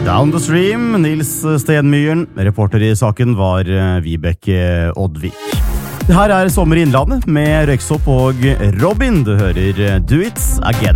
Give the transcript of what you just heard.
Down the Stream, Nils Stenmyren. Reporter i saken var Vibeke Oddvik. Her Sommer i Innlandet med Røyksopp og Robin. Du hører Do It Again.